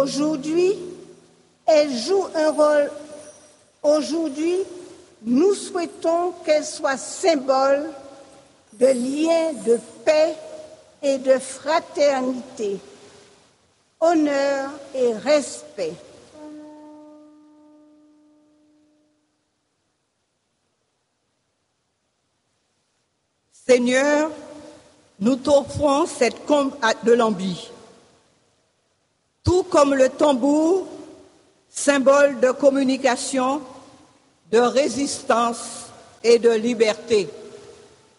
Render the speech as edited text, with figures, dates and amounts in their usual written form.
Aujourd'hui, elle joue un rôle. Aujourd'hui, nous souhaitons qu'elle soit symbole de lien, de paix et de fraternité, honneur et respect. Seigneur, nous t'offrons cette combe de l'ambi, tout comme le tambour, symbole de communication, de résistance et de liberté.